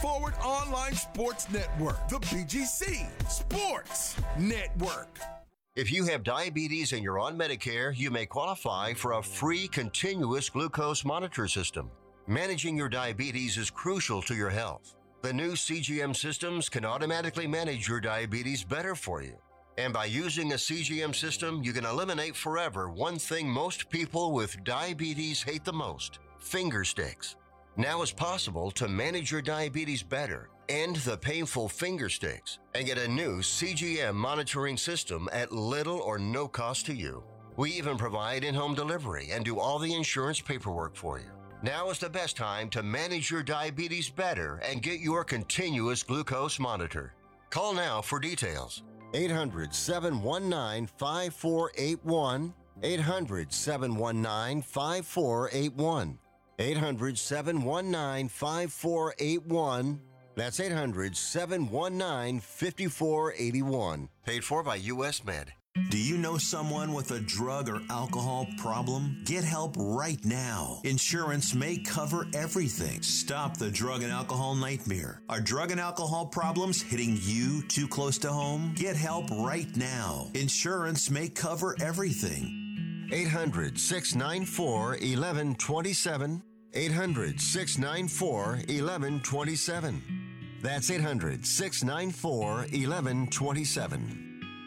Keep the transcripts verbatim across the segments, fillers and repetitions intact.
Forward Online Sports Network, the B G C Sports Network. If you have diabetes and you're on Medicare, you may qualify for a free continuous glucose monitor system. Managing your diabetes is crucial to your health. The new C G M systems can automatically manage your diabetes better for you. And by using a C G M system, you can eliminate forever one thing most people with diabetes hate the most: finger sticks. Now it's possible to manage your diabetes better, end the painful finger sticks, and get a new C G M monitoring system at little or no cost to you. We even provide in-home delivery and do all the insurance paperwork for you. Now is the best time to manage your diabetes better and get your continuous glucose monitor. Call now for details. eight hundred, seven one nine, five four eight one. eight hundred, seven one nine, five four eight one. eight hundred, seven one nine, five four eight one. That's eight hundred, seven one nine, five four eight one. Paid for by U S Med. Do you know someone with a drug or alcohol problem? Get help right now. Insurance may cover everything. Stop the drug and alcohol nightmare. Are drug and alcohol problems hitting you too close to home? Get help right now. Insurance may cover everything. eight hundred, six nine four, one one two seven. eight hundred, six nine four, one one two seven. That's eight hundred, six nine four, one one two seven.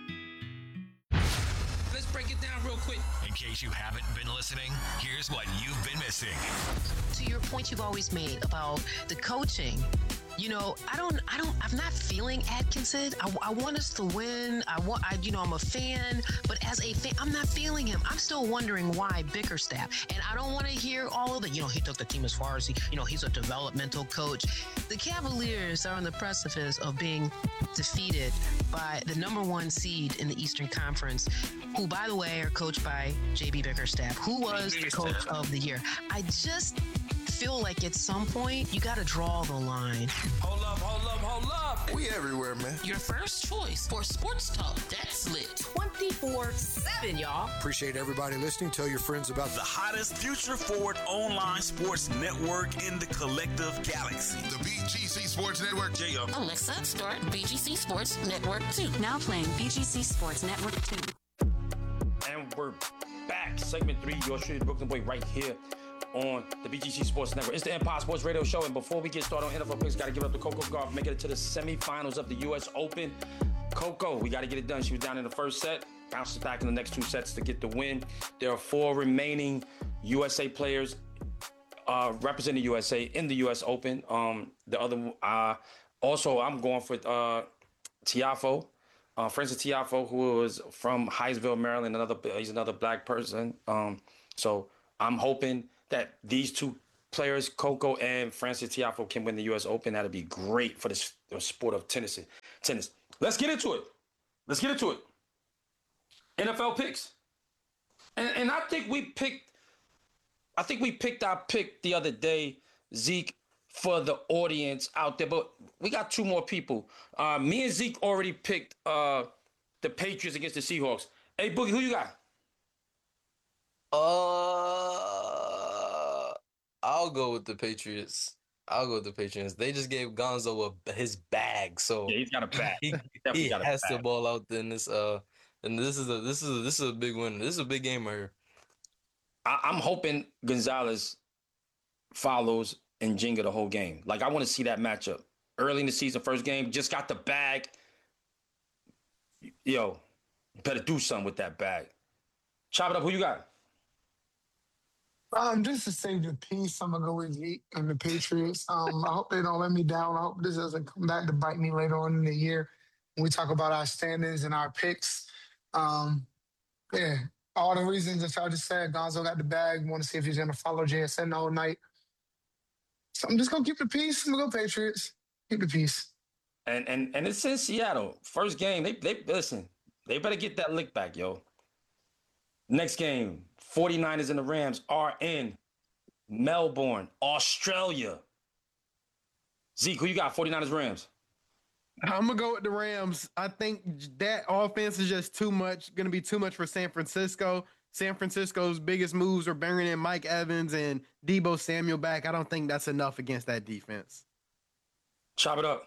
Let's break it down real quick. In case you haven't been listening, here's what you've been missing. To your point you've always made about the coaching, you know, I don't, I don't, I'm not feeling Atkinson. I, I want us to win. I want, I, you know, I'm a fan, but as a fan, I'm not feeling him. I'm still wondering why Bickerstaff. And I don't want to hear all of the, you know, he took the team as far as he, you know, he's a developmental coach. The Cavaliers are on the precipice of being defeated by the number one seed in the Eastern Conference, who, by the way, are coached by J B Bickerstaff, who was the coach of the year. I just feel like at some point you got to draw the line. Hold up, hold up, hold up. We everywhere, man. Your first choice for sports talk that's lit. twenty-four seven, y'all. Appreciate everybody listening. Tell your friends about the hottest Future Forward online sports network in the collective galaxy. The B G C Sports Network. J up. Alexa, start B G C Sports Network two. Now playing B G C Sports Network two. And we're back. Segment three, your shitty Brooklyn boy right here on the B G C Sports Network. It's the Empire Sports Radio Show, and before we get started on N F L picks, got to give it up to Coco Gauff, making it to the semifinals of the U S Open. Coco, we got to get it done. She was down in the first set, bounces back in the next two sets to get the win. There are four remaining U S A players uh, representing U S A in the U S Open. Um, the other, uh, also, I'm going for uh, Tiafoe. Uh, Francis Tiafoe, who is from Hyattsville, Maryland, another he's another black person. Um, so I'm hoping that these two players, Coco and Francis Tiafoe, can win the U S Open. That'd be great for the, the sport of tennis. Tennis. Let's get into it. Let's get into it. N F L picks, and and I think we picked. I think we picked our pick the other day, Zeke, for the audience out there, but we got two more people. Uh, me and Zeke already picked uh, the Patriots against the Seahawks. Hey, Boogie, who you got? Uh, I'll go with the Patriots. I'll go with the Patriots. They just gave Gonzo a, his bag, so yeah, he's got a bag. he, he, he got has a bag. to ball out in this. Uh, and this is a this is a, this is a big win. This is a big game right here. I, I'm hoping Gonzalez follows and Jenga the whole game. Like, I want to see that matchup early in the season. First game, just got the bag. Yo, better do something with that bag. Chop it up. Who you got? Um, just to save the peace, I'm gonna go with Zeke and the Patriots. Um, I hope they don't let me down. I hope this doesn't come back to bite me later on in the year when we talk about our standings and our picks. Um, yeah, all the reasons that y'all just said. Gonzo got the bag. Want to see if he's gonna follow J S N all night. So I'm just gonna keep the peace. I'm gonna go Patriots. Keep the peace. And and and it's in Seattle. First game, they they listen. They better get that lick back, yo. Next game, forty-niners and the Rams are in Melbourne, Australia. Zeke, who you got? forty-niners, Rams. I'm going to go with the Rams. I think that offense is just too much, going to be too much for San Francisco. San Francisco's biggest moves are bringing in Mike Evans and Deebo Samuel back. I don't think that's enough against that defense. Chop it up.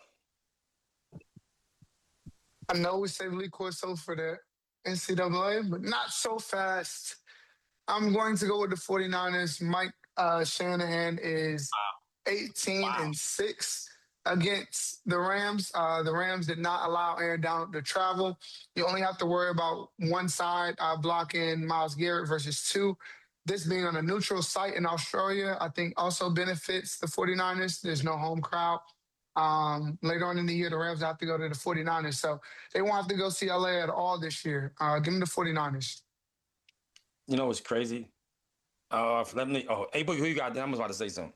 I know we saved Lee Corso for the N C double A, but not so fast. I'm going to go with the 49ers. Mike uh, Shanahan is eighteen wow. and six against the Rams. Uh, the Rams did not allow Aaron Donald to travel. You only have to worry about one side uh, blocking Myles Garrett versus two. This being on a neutral site in Australia, I think also benefits the 49ers. There's no home crowd. Um, later on in the year, the Rams have to go to the 49ers. So they won't have to go see L A at all this year. Uh, give me the 49ers. You know what's crazy? Uh, let me. Oh, hey, who you got? I was about to say something.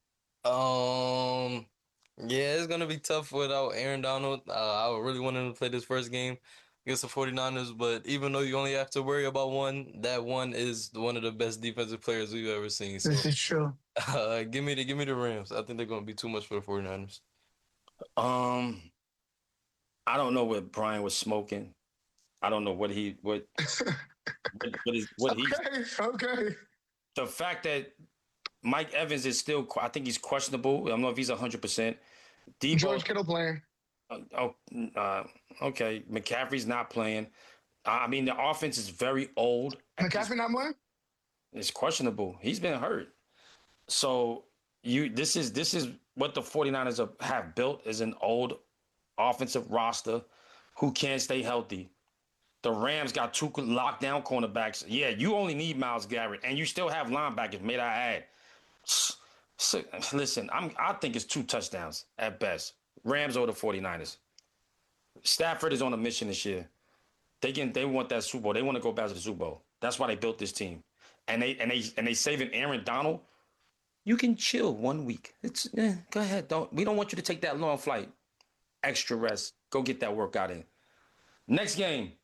Um, yeah, it's gonna be tough without Aaron Donald. Uh, I really want him to play this first game against the 49ers, but even though you only have to worry about one, that one is one of the best defensive players we've ever seen. So, this is true. Uh, give me the give me the Rams. I think they're gonna be too much for the 49ers. Um, I don't know what Brian was smoking. I don't know what he what what, what is what he. Okay, okay. The fact that Mike Evans is still, I think he's questionable. I don't know if he's one hundred percent. Debo, George Kittle playing. Uh, oh, uh, okay. McCaffrey's not playing. I mean, the offense is very old. McCaffrey not playing? It's questionable. He's been hurt. So you, this is this is what the 49ers have, have built is an old offensive roster who can't stay healthy. The Rams got two lockdown cornerbacks. Yeah, you only need Myles Garrett, and you still have linebackers. May I add? So, listen, I'm, I think it's two touchdowns at best. Rams or the 49ers. Stafford is on a mission this year. They get, they want that Super Bowl. They want to go back to the Super Bowl. That's why they built this team. And they and they and they saving Aaron Donald. You can chill one week. It's eh, go ahead. Don't we don't want you to take that long flight. Extra rest. Go get that workout in. Next game.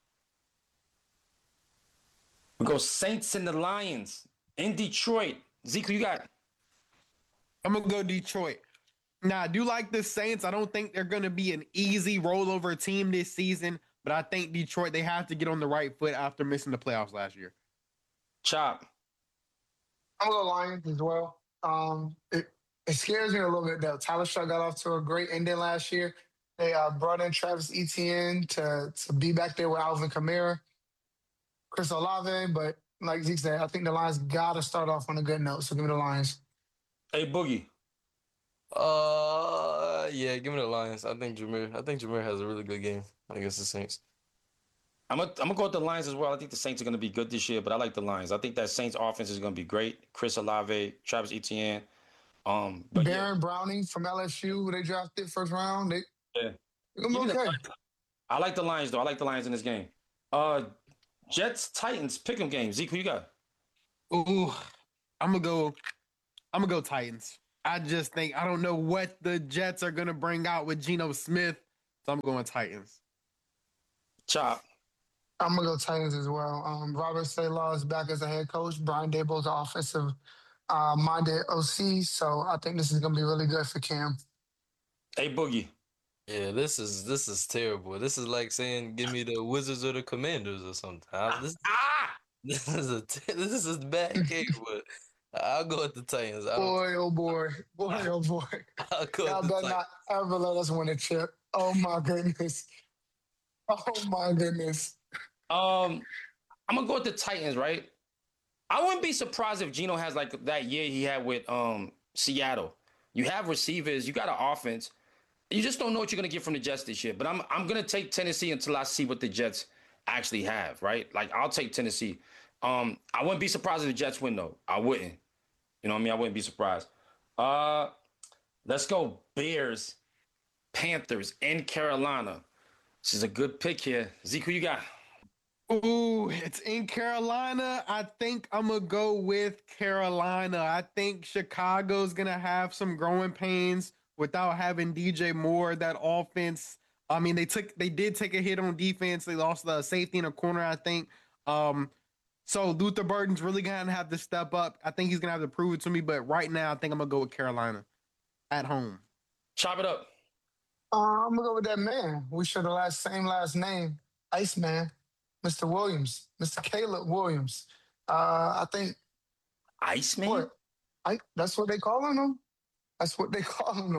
We go Saints and the Lions in Detroit. Zeke, who you got? I'm going to go Detroit. Now, I do like the Saints. I don't think they're going to be an easy rollover team this season, but I think Detroit, they have to get on the right foot after missing the playoffs last year. Chop. I'm going to go Lions as well. Um, it, it scares me a little bit, though. Tyler Shaw got off to a great ending last year. They uh, brought in Travis Etienne to, to be back there with Alvin Kamara. Chris Olave, but like Zeke said, I think the Lions got to start off on a good note. So give me the Lions. Hey, Boogie. Uh, yeah, give me the Lions. I think Jameer. I think Jameer has a really good game against the Saints. I'm gonna I'm gonna go with the Lions as well. I think the Saints are gonna be good this year, but I like the Lions. I think that Saints offense is gonna be great. Chris Olave, Travis Etienne, um, but Baron yeah. Browning from L S U, who they drafted first round. They, yeah, they're gonna be okay. I like the Lions though. I like the Lions in this game. Uh. Jets, Titans, pick 'em game. Zeke, who you got? Ooh, I'm gonna go. I'm gonna go Titans. I just think I don't know what the Jets are gonna bring out with Geno Smith, so I'm going Titans. Chop. I'm gonna go Titans as well. Um, Robert Saleh is back as a head coach. Brian Daboll's offensive uh, minded O C, so I think this is gonna be really good for Cam. Hey, Boogie. Yeah, this is this is terrible. This is like saying, "Give me the Wizards or the Commanders" or something. This, this is a this is a bad game, but I'll go with the Titans. Boy, oh boy, boy, oh boy! I'll go Y'all with the better Titans. not ever let us win a chip. Oh my goodness! Oh my goodness! Um, I'm gonna go with the Titans, right? I wouldn't be surprised if Geno has like that year he had with um Seattle. You have receivers, you got an offense. You just don't know what you're going to get from the Jets this year. But I'm I'm going to take Tennessee until I see what the Jets actually have, right? Like, I'll take Tennessee. Um, I wouldn't be surprised if the Jets win, though. I wouldn't. You know what I mean? I wouldn't be surprised. Uh, let's go Bears, Panthers, in Carolina. This is a good pick here. Zeke, who you got? Ooh, it's in Carolina. I think I'm going to go with Carolina. I think Chicago's going to have some growing pains without having D J Moore. That offense, I mean, they took, they did take a hit on defense. They lost the safety in a corner, I think. Um, so Luther Burden's really going to have to step up. I think he's going to have to prove it to me. But right now, I think I'm going to go with Carolina at home. Chop it up. Uh, I'm going to go with that man. We share the last, same last name, Iceman, Mister Williams, Mister Caleb Williams. Uh, I think. Iceman? What? I, that's what they calling him? That's what they calling him.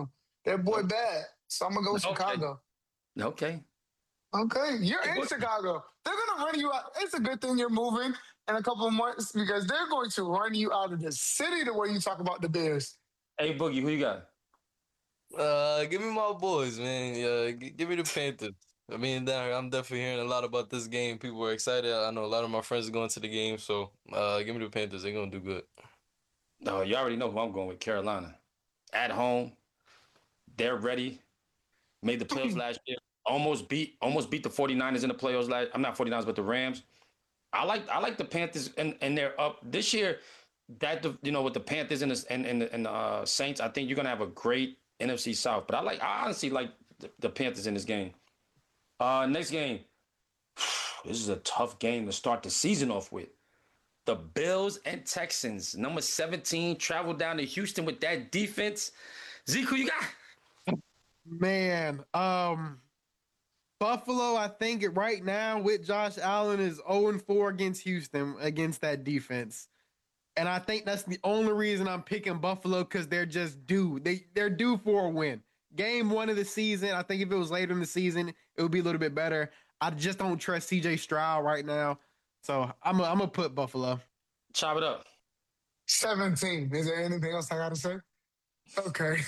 That boy bad. So I'm gonna go with Okay. Chicago. Okay. Okay, you're Hey, in what- Chicago. They're gonna run you out. It's a good thing you're moving in a couple of months because they're going to run you out of the city the way you talk about the Bears. Hey, Boogie, who you got? Uh, give me my boys, man. Yeah, g- give me the Panthers. I mean, that- I'm definitely hearing a lot about this game. People are excited. I know a lot of my friends are going to the game, so uh, give me the Panthers. They're gonna do good. No, you already know who I'm going with. Carolina. At home. They're ready. Made the playoffs last year. Almost beat almost beat the 49ers in the playoffs last. I'm not 49ers, but the Rams. I like I like the Panthers and, and they're up this year. That you know with the Panthers and the and and, and the uh, Saints, I think you're gonna have a great N F C South. But I like I honestly like the, the Panthers in this game. Uh, next game. This is a tough game to start the season off with. The Bills and Texans, number seventeen, travel down to Houston with that defense. Zeke, who you got? Man, um, Buffalo, I think it right now with Josh Allen is oh and four against Houston against that defense. And I think that's the only reason I'm picking Buffalo because they're just due. They, they're due for a win. Game one of the season, I think if it was later in the season, it would be a little bit better. I just don't trust C J Stroud right now. So I'm going to put Buffalo. Chop it up. seventeen. Is there anything else I got to say? Okay.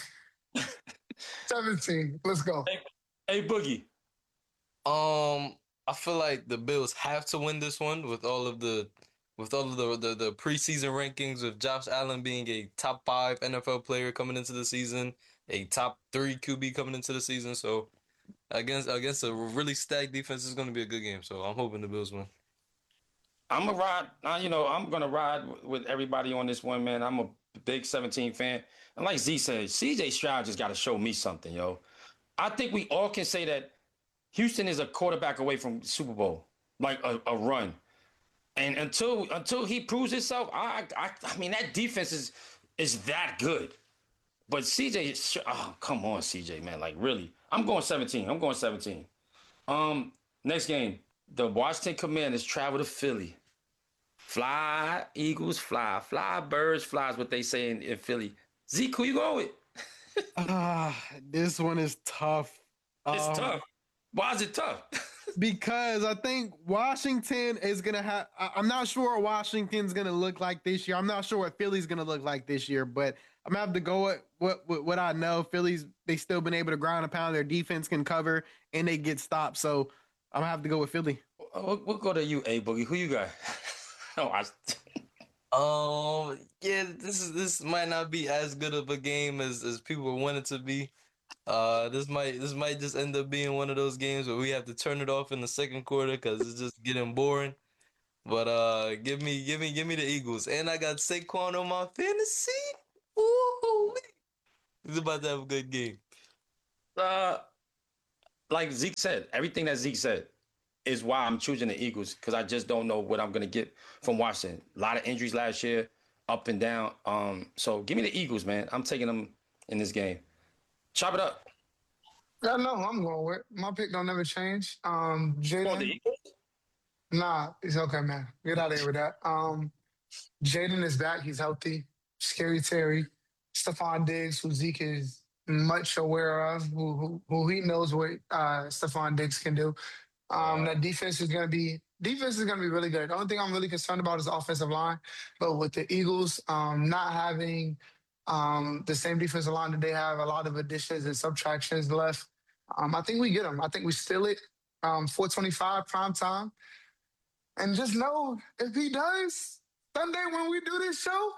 seventeen. Let's go. Hey, hey, Boogie. Um, I feel like the Bills have to win this one with all of the with all of the, the the preseason rankings, with Josh Allen being a top five N F L player coming into the season, a top three Q B coming into the season. So against against a really stacked defense, is going to be a good game. So I'm hoping the Bills win. I'm a ride. Uh, you know, I'm gonna ride w- with everybody on this one, man. I'm a big seventeen fan, and like Z said, C J Stroud just got to show me something, yo. I think we all can say that Houston is a quarterback away from Super Bowl, like a, a run. And until until he proves himself, I, I I mean that defense is is that good. But C J, oh come on, C J, man, like really, I'm going seventeen. I'm going seventeen. Um, next game, the Washington Commanders travel to Philly. Fly, Eagles, fly. Fly, birds, fly is what they say in, in Philly. Zeke, who you going with? Ah, this one is tough. It's Um, tough. Why is it tough? Because I think Washington is going to have, I- I'm not sure what Washington's going to look like this year. I'm not sure what Philly's going to look like this year, but I'm going to have to go with what, what, what I know. Philly's, they still been able to ground and pound. Their defense can cover and they get stopped. So I'm going to have to go with Philly. We'll, we'll go to you, A Boogie. Who you got? oh, I, Um, yeah, this is this might not be as good of a game as, as people want it to be. Uh, this might this might just end up being one of those games where we have to turn it off in the second quarter because it's just getting boring. But uh, give me give me give me the Eagles, and I got Saquon on my fantasy. Ooh, he's about to have a good game. uh, like Zeke said, everything that Zeke said is why I'm choosing the Eagles, because I just don't know what I'm going to get from Washington. A lot of injuries last year, up and down. Um, so give me the Eagles, man. I'm taking them in this game. Chop it up. I know who I'm going with. My pick don't never change. Um, Jaden. Nah, it's okay, man. Get out of here with that. Um, Jaden is back. He's healthy. Scary Terry. Stephon Diggs, who Zeke is much aware of, who who, who he knows what uh, Stephon Diggs can do. Um, that defense is going to be defense is going to be really good. The only thing I'm really concerned about is the offensive line. But with the Eagles um, not having um, the same defensive line that they have, a lot of additions and subtractions left. Um, I think we get them. I think we steal it. Um, four twenty-five prime time. And just know if he does Sunday when we do this show,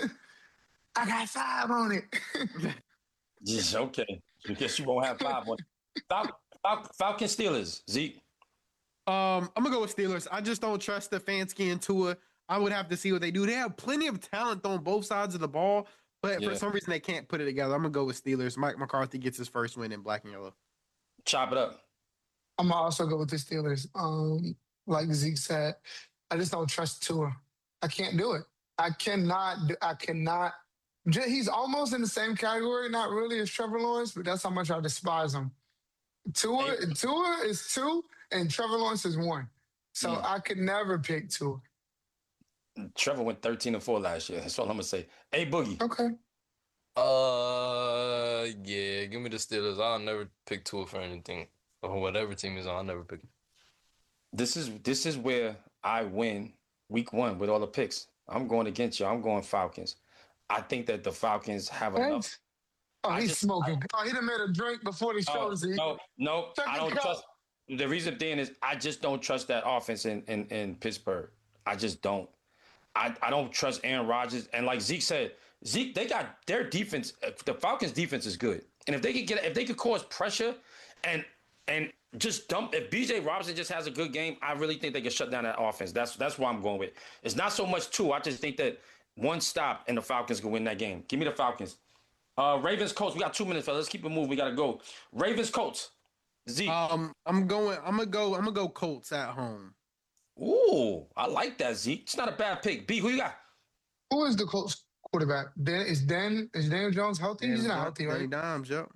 I got five on it. Yes, okay. I guess you won't have five on Fal- Fal- Falcon Steelers, Zeke. Um, I'm gonna go with Steelers. I just don't trust Stefanski and Tua. I would have to see what they do. They have plenty of talent on both sides of the ball, but Yeah. for some reason they can't put it together. I'm gonna go with Steelers. Mike McCarthy gets his first win in black and yellow. Chop it up. I'm gonna also go with the Steelers. Um, like Zeke said, I just don't trust Tua. I can't do it. I cannot. Do, I cannot. J- He's almost in the same category, not really as Trevor Lawrence, but that's how much I despise him. Tua, Tua is two, and Trevor Lawrence is one. So Yeah. I could never pick Tua. Trevor went thirteen and four last year. That's all I'm gonna say. Hey, Boogie. Okay. Uh, yeah, give me the Steelers. I'll never pick Tua for anything. Or whatever team is on, I'll never pick it. This is this is where I win week one with all the picks. I'm going against you. I'm going Falcons. I think that the Falcons have What? enough. Oh, I he's just- smoking. Oh, he done made a drink before the show. Oh, Z. no, no, Check I it don't out. trust. The reason being is I just don't trust that offense in, in, in Pittsburgh. I just don't. I, I don't trust Aaron Rodgers. And like Zeke said, Zeke, they got their defense. The Falcons' defense is good, and if they could get, if they could cause pressure, and and just dump. If B J Robinson just has a good game, I really think they can shut down that offense. That's that's why I'm going with. It's not so much two. I just think that one stop and the Falcons can win that game. Give me the Falcons. Uh, Ravens Colts. We got two minutes, fellas. Let's keep it moving. We gotta go. Ravens Colts. Zeke. Um, I'm going. I'm gonna go. I'm gonna go Colts at home. Ooh, I like that, Zeke. It's not a bad pick. B, who you got? Who is the Colts quarterback? Dan is Dan is Daniel Jones healthy? He's not healthy, Danny right? Dimes, yep.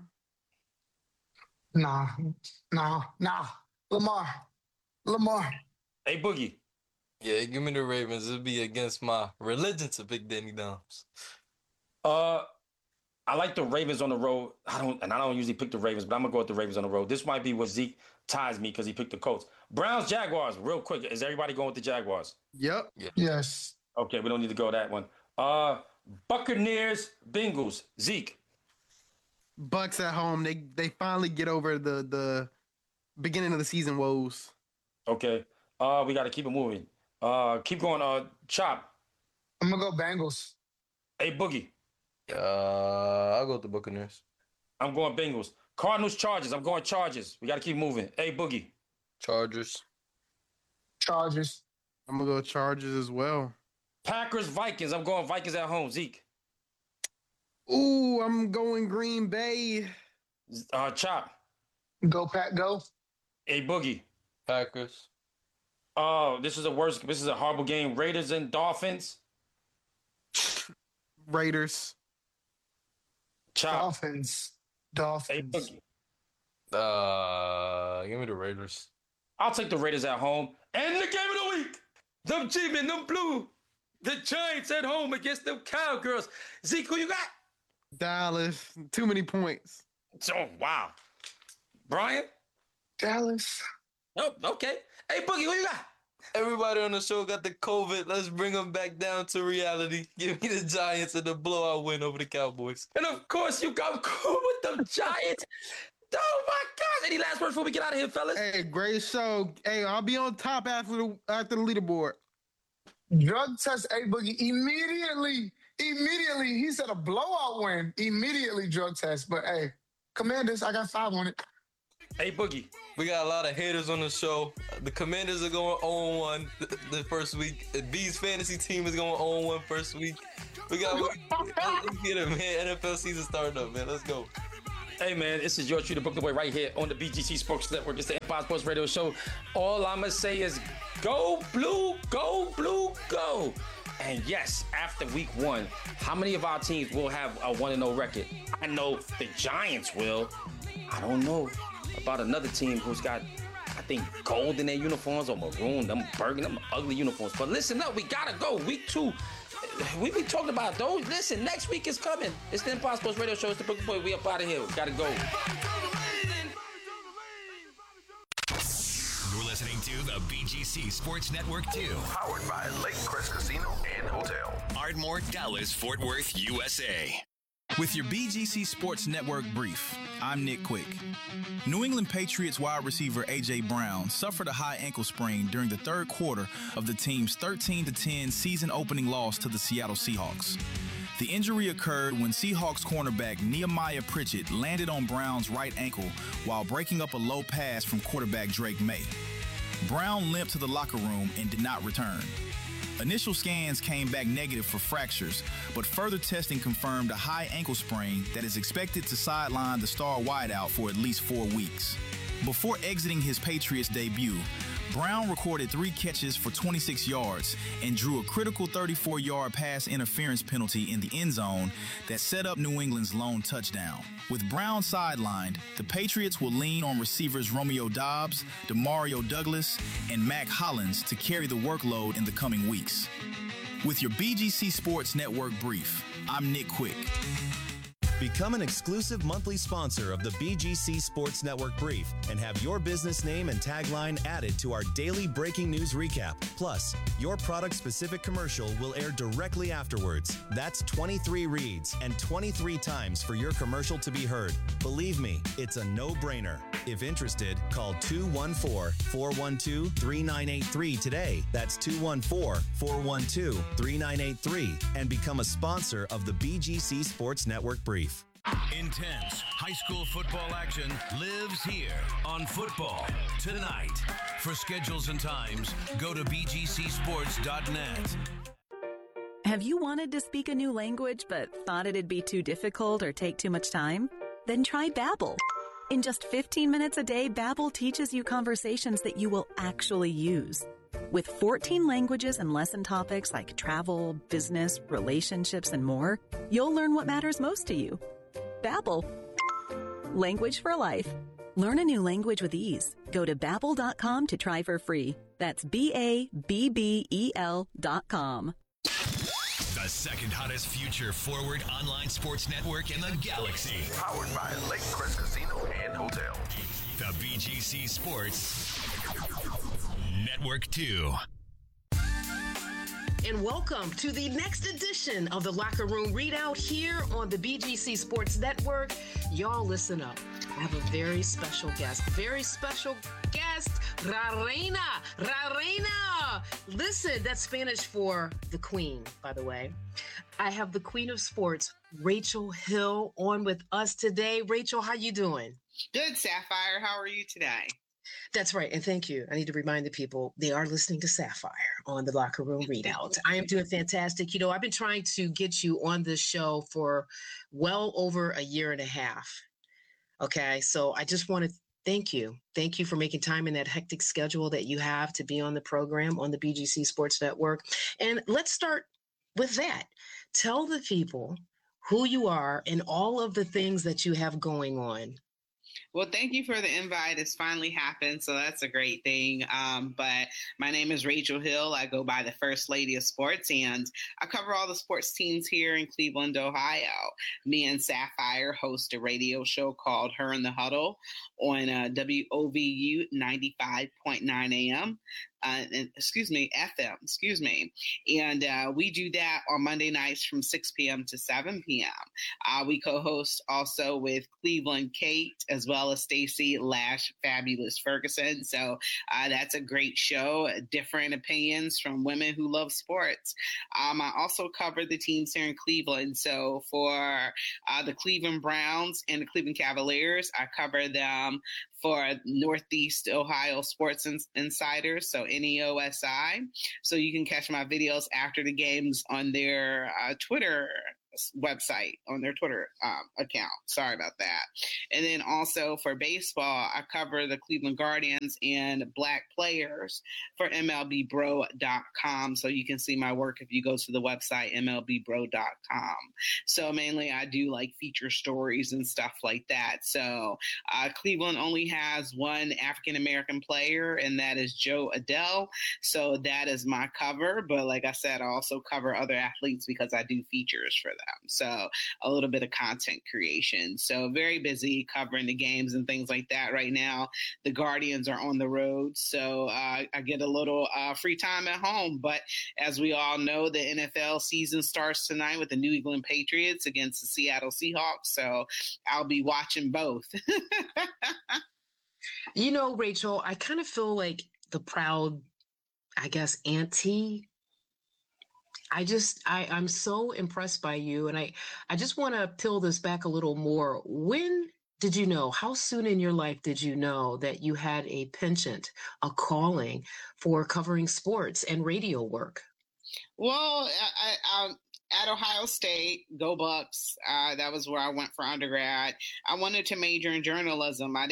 Nah, nah, nah. Lamar, Lamar. Hey, Boogie. Yeah, give me the Ravens. It'll be against my religion to pick Danny Dimes. Uh, I like the Ravens on the road. I don't, and I don't usually pick the Ravens, but I'm gonna go with the Ravens on the road. This might be what Zeke ties me because he picked the Colts. Browns, Jaguars. Real quick, is everybody going with the Jaguars? Yep. Yeah. Yes. Okay, we don't need to go that one. Uh, Buccaneers, Bengals. Zeke. Bucks at home. They they finally get over the the beginning of the season woes. Okay. Uh, we got to keep it moving. Uh, keep going. Uh, Chop. I'm gonna go Bengals. Hey, Boogie. Uh, I'll go with the Buccaneers. I'm going Bengals. Cardinals, Chargers. I'm going Chargers. We got to keep moving. Hey, Boogie. Chargers. Chargers. I'm gonna go Chargers as well. Packers, Vikings. I'm going Vikings at home. Zeke. Ooh, I'm going Green Bay. Uh, Chop. Go Pack, go. Hey, Boogie. Packers. Oh, this is a worst. This is a horrible game. Raiders and Dolphins. Raiders. Chop. Dolphins. Hey, Dolphins. Boogie. Uh, give me the Raiders. I'll take the Raiders at home. And the game of the week. Them G-Men, them blue. The Giants at home against them Cowgirls. Zeke, who you got? Dallas. Too many points. Oh, wow. Brian? Dallas. Oh, okay. Hey, Boogie, who you got? Everybody on the show got the COVID. Let's bring them back down to reality. Give me the Giants and the blowout win over the Cowboys. And of course, you got cool with them Giants. Oh, my gosh. Any last words before we get out of here, fellas? Hey, great show. Hey, I'll be on top after the after the leaderboard. Drug test A Boogie immediately. Immediately. He said a blowout win. Immediately drug test. But hey, Commanders, I got five on it. Hey, Boogie. We got a lot of haters on the show. The Commanders are going oh and one the first week. B's fantasy team is going oh and one first week. We got let's get it, man. N F L season starting up, man. Let's go. Hey, man, this is your True the Brooklyn Boy right here on the B G C Sports Network. It's the Empire Sports Radio Show. All I'm going to say is go blue, go blue, go. And yes, after week one, how many of our teams will have a one and oh record? I know the Giants will. I don't know about another team who's got, I think, gold in their uniforms or maroon, them burgundy, them ugly uniforms. But listen up, we got to go. Week two. We be talking about those. Listen, next week is coming. It's the Empire Sports Radio Show. It's the Brooklyn Boy. We up out of here. Gotta go. You're listening to the B G C Sports Network two. Powered by Lake Crest Casino and Hotel. Ardmore, Dallas, Fort Worth, U S A. With your B G C Sports Network brief, I'm Nick Quick. New England Patriots wide receiver A J. Brown suffered a high ankle sprain during the third quarter of the team's thirteen to ten season-opening loss to the Seattle Seahawks. The injury occurred when Seahawks cornerback Nehemiah Pritchett landed on Brown's right ankle while breaking up a low pass from quarterback Drake May. Brown limped to the locker room and did not return. Initial scans came back negative for fractures, but further testing confirmed a high ankle sprain that is expected to sideline the star wideout for at least four weeks. Before exiting his Patriots debut, Brown recorded three catches for twenty-six yards and drew a critical thirty-four-yard pass interference penalty in the end zone that set up New England's lone touchdown. With Brown sidelined, the Patriots will lean on receivers Romeo Doubs, Demario Douglas, and Mac Hollins to carry the workload in the coming weeks. With your B G C Sports Network brief, I'm Nick Quick. Become an exclusive monthly sponsor of the B G C Sports Network Brief and have your business name and tagline added to our daily breaking news recap. Plus, your product-specific commercial will air directly afterwards. That's twenty-three reads and twenty-three times for your commercial to be heard. Believe me, it's a no-brainer. If interested, call two one four, four one two, three nine eight three today. That's two one four, four one two, three nine eight three and become a sponsor of the B G C Sports Network Brief. Intense high school football action lives here on Football Tonight. For schedules and times, go to b g c sports dot net. Have you wanted to speak a new language but thought it'd be too difficult or take too much time? Then try Babbel. In just fifteen minutes a day, Babbel teaches you conversations that you will actually use. With fourteen languages and lesson topics like travel, business, relationships, and more, you'll learn what matters most to you. Babbel. Language for life. Learn a new language with ease. Go to babbel dot com to try for free. That's B A B B E L dot com. The second hottest future forward online sports network in the galaxy. Powered by Lake Crest Casino and Hotel. The B G C Sports Network two. And welcome to the next edition of the Locker Room Readout here on the B G C Sports Network. Y'all listen up. I have a very special guest. Very special guest, La Reina. La Reina. Listen, that's Spanish for the Queen, by the way. I have the Queen of Sports, Rachel Hill, on with us today. Rachel, how you doing? Good, Sapphire. How are you today? That's right. And thank you. I need to remind the people they are listening to Sapphire on the Locker Room Readout. I am doing fantastic. You know, I've been trying to get you on this show for well over a year and a half. Okay. So I just want to thank you. Thank you for making time in that hectic schedule that you have to be on the program on the B G C Sports Network. And let's start with that. Tell the people who you are and all of the things that you have going on. Well, thank you for the invite. It's finally happened, so that's a great thing. Um, but my name is Rachel Hill. I go by the First Lady of Sports, and I cover all the sports teams here in Cleveland, Ohio. Me and Sapphire host a radio show called Her in the Huddle on uh, W O V U ninety-five point nine A M. Uh, and, excuse me, F M, excuse me. And uh, we do that on Monday nights from six p.m. to seven p.m. Uh, we co-host also with Cleveland Kate as well as Stacy Lash Fabulous Ferguson. So uh, that's a great show, different opinions from women who love sports. Um, I also cover the teams here in Cleveland. So for uh, the Cleveland Browns and the Cleveland Cavaliers, I cover them for Northeast Ohio Sports Insiders, so N E O S I. So you can catch my videos after the games on their uh, Twitter website, on their Twitter um, account. Sorry about that. And then also for baseball, I cover the Cleveland Guardians and Black Players for M L B bro dot com. So you can see my work if you go to the website M L B bro dot com. So mainly I do like feature stories and stuff like that. So uh, Cleveland only has one African-American player, and that is Joe Adele. So that is my cover. But like I said, I also cover other athletes because I do features for them. So a little bit of content creation. So very busy covering the games and things like that right now. The Guardians are on the road, so uh, I get a little uh, free time at home. But as we all know, the N F L season starts tonight with the New England Patriots against the Seattle Seahawks. So I'll be watching both. You know, Rachel, I kind of feel like the proud, I guess, auntie. I just, I, I'm so impressed by you. And I, I just want to peel this back a little more. When did you know, how soon in your life did you know that you had a penchant, a calling for covering sports and radio work? Well, I, I, at Ohio State, go Bucks. Uh, that was where I went for undergrad. I wanted to major in journalism. I didn't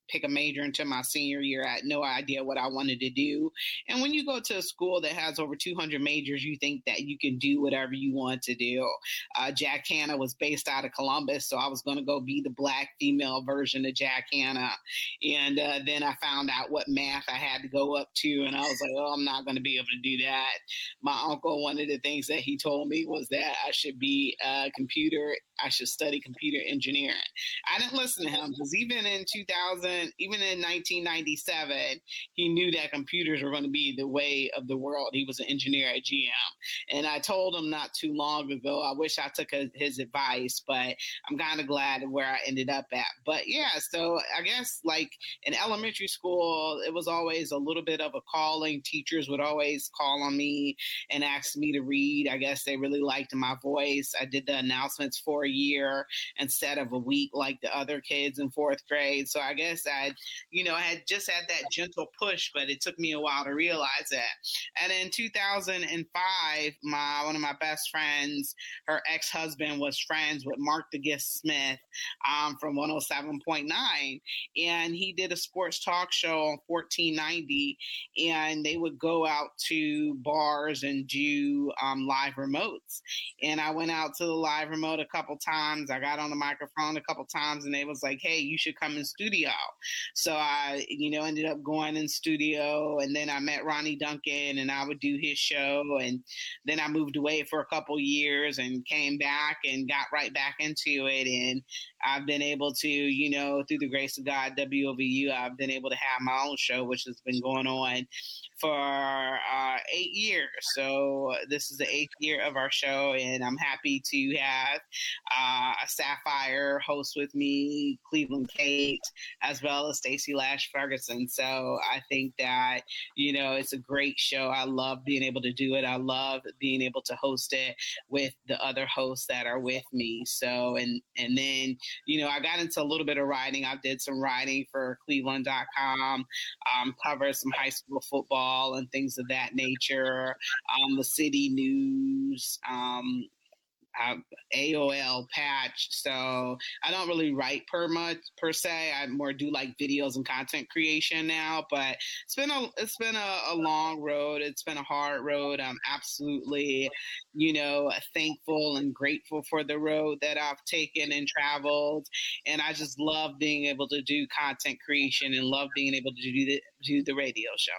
pick a major until my senior year. I had no idea what I wanted to do. And when you go to a school that has over two hundred majors, you think that you can do whatever you want to do. Uh, Jack Hanna was based out of Columbus, so I was going to go be the black female version of Jack Hanna. And uh, then I found out what math I had to go up to, and I was like, oh, I'm not going to be able to do that. My uncle, one of the things that he told me was that I should be a computer, I should study computer engineering. I didn't listen to him because even in two thousand, even in nineteen ninety-seven, he knew that computers were going to be the way of the world. He was an engineer at G M. And I told him not too long ago, I wish I took a, his advice, but I'm kind of glad of where I ended up at. But yeah, so I guess like in elementary school, it was always a little bit of a calling. Teachers would always call on me and ask me to read. I guess they really liked my voice. I did the announcements for a year instead of a week like the other kids in fourth grade. So I guess I, you know, I had just had that gentle push, but it took me a while to realize that. And in two thousand five, my one of my best friends, her ex-husband was friends with Mark the Gift Smith um, from one oh seven point nine. And he did a sports talk show on fourteen ninety, and they would go out to bars and do um, live remotes. And I went out to the live remote a couple times. I got on the microphone a couple times, and they was like, hey, you should come in studio. So I, you know, ended up going in studio, and then I met Ronnie Duncan, and I would do his show. And then I moved away for a couple years and came back and got right back into it. And I've been able to, you know, through the grace of God, W O V U, I've been able to have my own show, which has been going on for uh, eight years. So this is the eighth year of our show, and I'm happy to have uh, a Sapphire host with me, Cleveland Kate, as well as Stacey Lash Ferguson. So I think that, you know, it's a great show. I love being able to do it. I love being able to host it with the other hosts that are with me. So, and, and then, you know, I got into a little bit of writing. I did some writing for Cleveland dot com, um, covered some high school football and things of that nature, um, the city news, um, uh, A O L patch. So I don't really write per much per se. I more do like videos and content creation now, but it's been a, it's been a, a long road. It's been a hard road. I'm absolutely, you know, thankful and grateful for the road that I've taken and traveled. And I just love being able to do content creation and love being able to do the, do the radio show.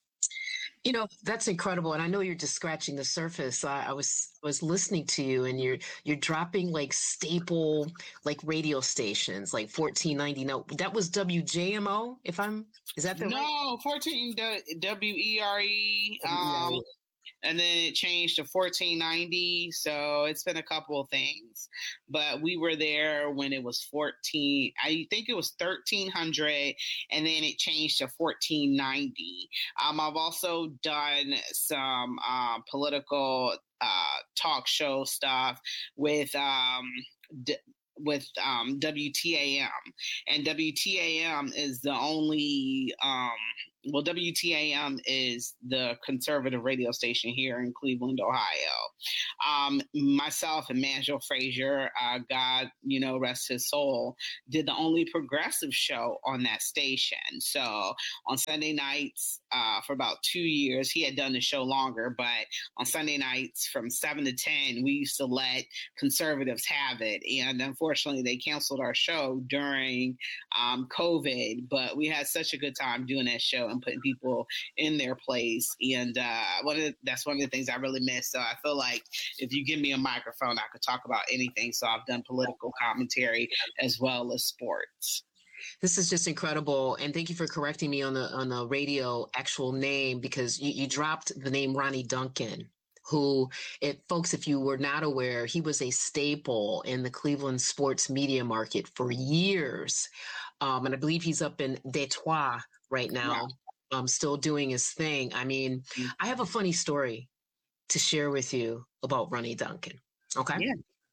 You know, that's incredible. And I know you're just scratching the surface. I, I was was listening to you, and you're you're dropping like staple like radio stations like fourteen ninety. No, that was W J M O, if I'm is that the No, right? fourteen W E R E. Um And then it changed to fourteen ninety. So it's been a couple of things. But we were there when it was fourteen. I think it was thirteen hundred. And then it changed to fourteen ninety. Um, I've also done some uh, political uh, talk show stuff with um, d- with um, W T A M. And W T A M is the only... Um, Well, W T A M is the conservative radio station here in Cleveland, Ohio. Um, myself and Manjel Frazier, uh, God, you know, rest his soul, did the only progressive show on that station. So on Sunday nights uh, for about two years, he had done the show longer, but on Sunday nights from seven to ten, we used to let conservatives have it. And unfortunately, they canceled our show during um, COVID, but we had such a good time doing that show and putting people in their place. And uh, one of the, that's one of the things I really miss. So I feel like if you give me a microphone, I could talk about anything. So I've done political commentary as well as sports. This is just incredible, and thank you for correcting me on the on the radio actual name, because you, you dropped the name Ronnie Duncan, who, if folks, if you were not aware, he was a staple in the Cleveland sports media market for years, um, and I believe he's up in Detroit right now, yeah. um, still doing his thing. I mean, mm-hmm. I have a funny story to share with you about Ronnie Duncan. Okay, yeah.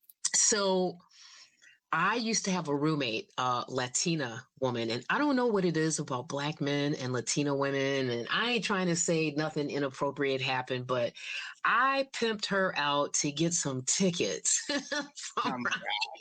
So I used to have a roommate, a uh, Latina woman, and I don't know what it is about Black men and Latina women, and I ain't trying to say nothing inappropriate happened, but I pimped her out to get some tickets from oh Ronnie.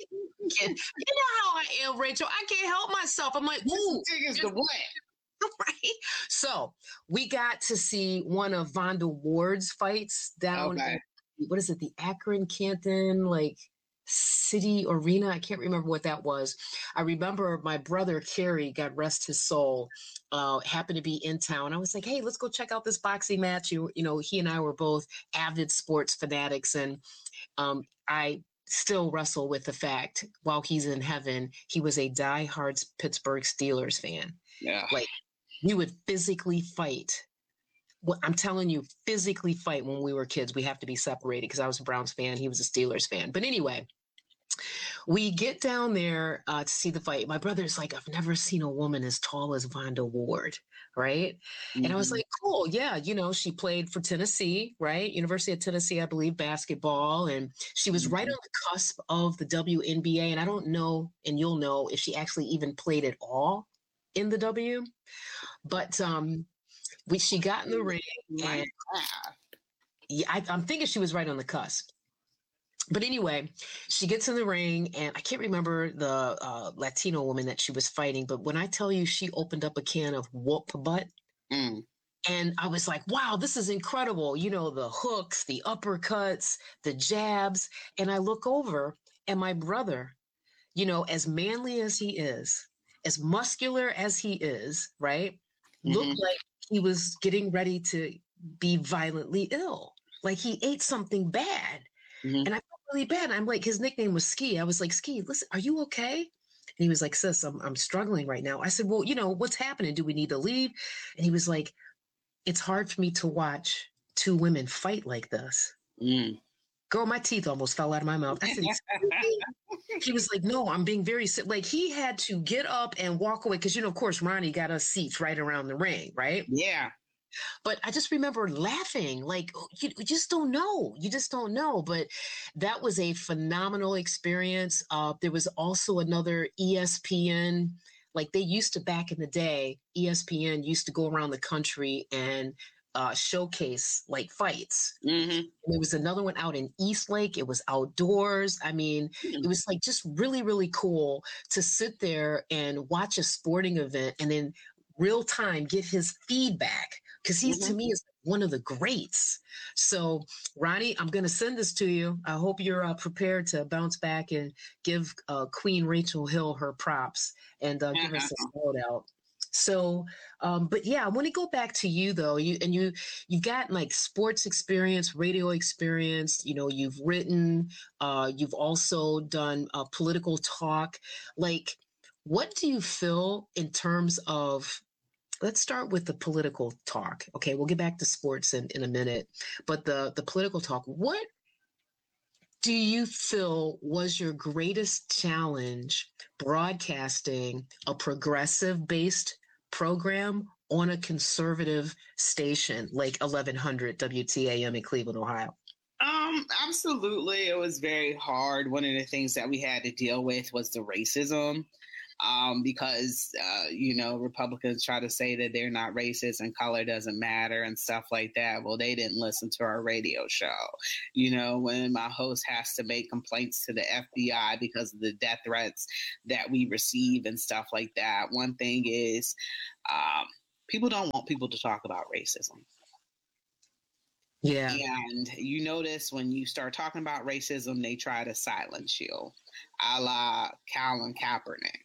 you know how I am, Rachel. I can't help myself. I'm like, ooh, is the what? Right. So we got to see one of Vonda Ward's fights down. Okay. In, what is it? The Akron Canton, like City Arena. I can't remember what that was. I remember my brother Kerry, God rest his soul, uh, happened to be in town. I was like, hey, let's go check out this boxing match. You, you know, he and I were both avid sports fanatics, and um, I still wrestle with the fact while he's in heaven, he was a diehard Pittsburgh Steelers fan. Yeah. Like, we would physically fight. Well, I'm telling you, physically fight when we were kids. We have to be separated because I was a Browns fan. He was a Steelers fan. But anyway, we get down there uh, to see the fight. My brother's like, I've never seen a woman as tall as Vonda Ward, right? Mm-hmm. And I was like, cool, yeah. You know, she played for Tennessee, right? University of Tennessee, I believe, basketball. And she was mm-hmm. right on the cusp of the W N B A. And I don't know, and you'll know, if she actually even played at all in the W. But um, we she got in the ring, and yeah, I, I'm thinking she was right on the cusp. But anyway, she gets in the ring, and I can't remember the uh, Latino woman that she was fighting. But when I tell you, she opened up a can of whoop butt, mm. and I was like, "Wow, this is incredible!" You know, the hooks, the uppercuts, the jabs, and I look over, and my brother, you know, as manly as he is, as muscular as he is, right? Looked mm-hmm. like he was getting ready to be violently ill. Like he ate something bad. Mm-hmm. And I felt really bad. I'm like, his nickname was Ski. I was like, Ski, listen, are you okay? And he was like, sis, I'm, I'm struggling right now. I said, well, you know, what's happening? Do we need to leave? And he was like, it's hard for me to watch two women fight like this. Mm. Girl, my teeth almost fell out of my mouth. I said, he was like, no, I'm being very sick. Like he had to get up and walk away. Cause you know, of course, Ronnie got us seats right around the ring. Right. Yeah. But I just remember laughing, like, you, you just don't know. You just don't know. But that was a phenomenal experience. Uh, there was also another E S P N, like they used to back in the day, E S P N used to go around the country and Uh, showcase like fights. Mm-hmm. There was another one out in Eastlake. It was outdoors. I mean, mm-hmm. it was like just really, really cool to sit there and watch a sporting event and then real time get his feedback, because he's mm-hmm. to me is one of the greats. So Ronnie, I'm going to send this to you. I hope you're uh, prepared to bounce back and give uh, Queen Rachel Hill her props and uh, give us a shout out. So, um, but yeah, I want to go back to you though. You and you, you've got like sports experience, radio experience. You know, you've written. Uh, you've also done uh, political talk. Like, what do you feel in terms of? Let's start with the political talk. Okay, we'll get back to sports in, in a minute. But the the political talk. What do you feel was your greatest challenge broadcasting a progressive-based program on a conservative station like eleven hundred W T A M in Cleveland, Ohio? Um, absolutely. It was very hard. One of the things that we had to deal with was the racism. Um, because, uh, you know, Republicans try to say that they're not racist and color doesn't matter and stuff like that. Well, they didn't listen to our radio show. You know, when my host has to make complaints to the F B I because of the death threats that we receive and stuff like that. One thing is, um, people don't want people to talk about racism. Yeah. And you notice when you start talking about racism, they try to silence you, a la Colin Kaepernick.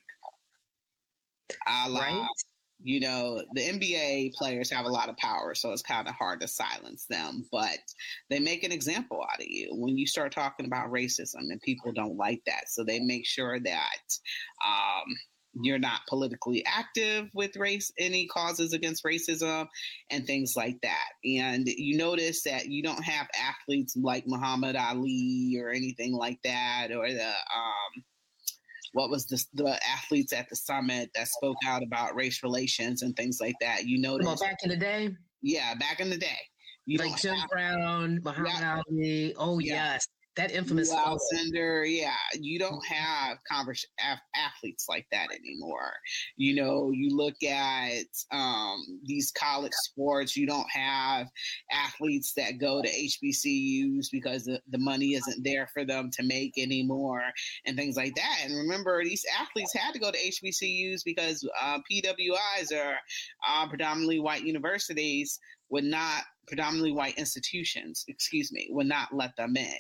A la, right. You know, the N B A players have a lot of power, so it's kind of hard to silence them, but they make an example out of you when you start talking about racism, and people don't like that. So they make sure that um, you're not politically active with race, any causes against racism and things like that. And you notice that you don't have athletes like Muhammad Ali or anything like that, or the, um, what was the, the athletes at the summit that spoke out about race relations and things like that. You notice well, back in the day. Yeah, back in the day. You like Jim have, Brown, Muhammad yeah. Ali. Oh, yeah. yes. That infamous Alcindor, yeah, you don't have converse athletes like that anymore. You know, you look at um, these college sports, you don't have athletes that go to H B C Us because the, the money isn't there for them to make anymore and things like that. And remember, these athletes had to go to H B C Us because uh, P W Is are uh, predominantly white universities would not, predominantly white institutions, excuse me, would not let them in.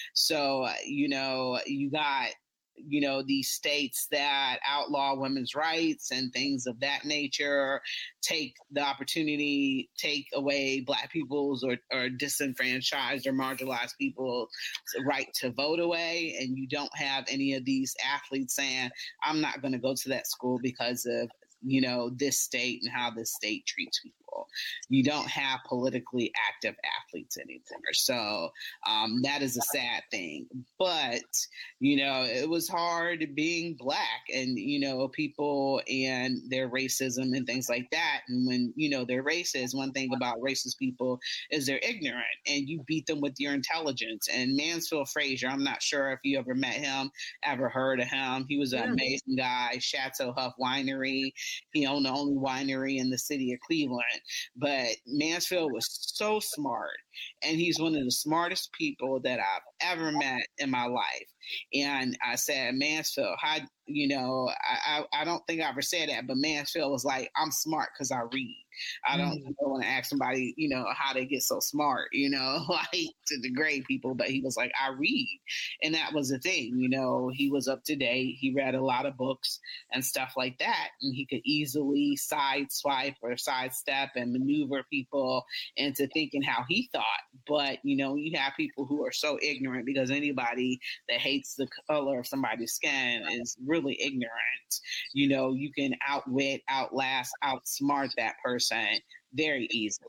So, uh, you know, you got, you know, these states that outlaw women's rights and things of that nature, take the opportunity, take away Black people's or, or disenfranchised or marginalized people's right to vote away. And you don't have any of these athletes saying, I'm not going to go to that school because of, you know, this state and how this state treats people. You don't have politically active athletes anymore. So um, that is a sad thing. But, you know, it was hard being Black and, you know, people and their racism and things like that. And when, you know, they're racist, one thing about racist people is they're ignorant and you beat them with your intelligence. And Mansfield Frazier, I'm not sure if you ever met him, ever heard of him. He was an yeah. amazing guy, Chateau Huff Winery. He owned the only winery in the city of Cleveland. But Mansfield was so smart, and he's one of the smartest people that I've ever met in my life. And I said, Mansfield, how, you know, I, I, I don't think I ever said that, but Mansfield was like, I'm smart because I read. I don't mm. want to ask somebody, you know, how they get so smart, you know, like to degrade people. But he was like, I read. And that was the thing, you know, he was up to date. He read a lot of books and stuff like that. And he could easily sideswipe or sidestep and maneuver people into thinking how he thought. But, you know, you have people who are so ignorant because anybody that hates the color of somebody's skin is really ignorant. You know, you can outwit, outlast, outsmart that person very easily.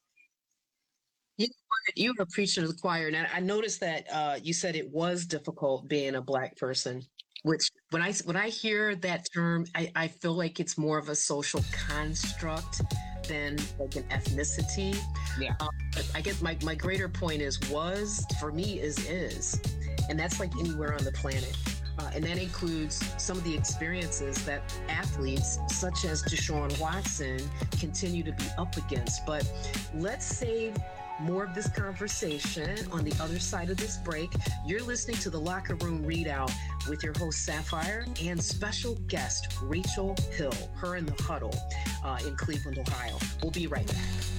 You, you were a preacher to the choir, and I noticed that uh, you said it was difficult being a Black person. Which, when I when I hear that term, I, I feel like it's more of a social construct than like an ethnicity. Yeah. Um, but I guess my my greater point is was for me is is, and that's like anywhere on the planet. Uh, and that includes some of the experiences that athletes such as Deshaun Watson continue to be up against. But let's save more of this conversation on the other side of this break. You're listening to the Locker Room Readout with your host, Sapphire, and special guest, Rachel Hill, her in the huddle uh, in Cleveland, Ohio. We'll be right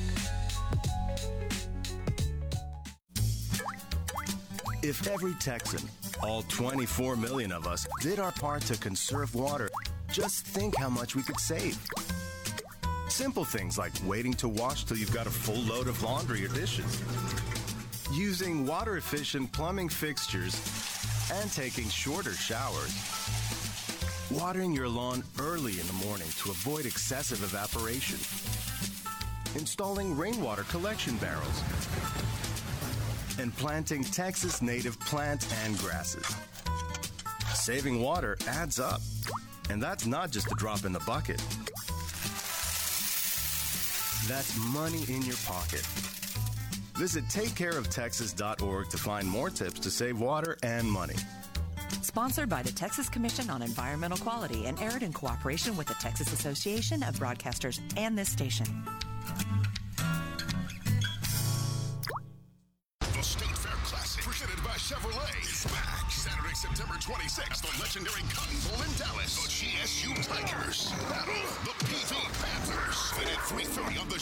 back. If every Texan, all twenty-four million of us, did our part to conserve water, just think how much we could save. Simple things like waiting to wash till you've got a full load of laundry or dishes, using water-efficient plumbing fixtures, and taking shorter showers, watering your lawn early in the morning to avoid excessive evaporation, installing rainwater collection barrels, and planting Texas native plants and grasses. Saving water adds up, and that's not just a drop in the bucket. That's money in your pocket. Visit take care of texas dot org to find more tips to save water and money. Sponsored by the Texas Commission on Environmental Quality and aired in cooperation with the Texas Association of Broadcasters and this station. The State Fair Classic, presented by Chevrolet, is back. Saturday, September twenty-sixth, the legendary Cotton Bowl in Dallas. The G S U Tigers battle the P V Panthers. And at three thirty on the